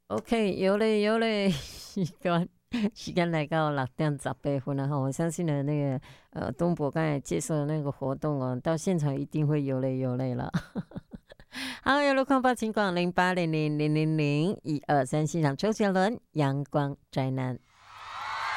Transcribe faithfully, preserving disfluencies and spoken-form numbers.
OK，有嘞有嘞，时间时间来到六点十八分了哈，我相信呢那个呃东博刚才介绍的那个活动哦，到现场一定会有泪有泪了。好，有路况报请广零八零零零零零一二三，欣赏周杰伦《阳光宅男》。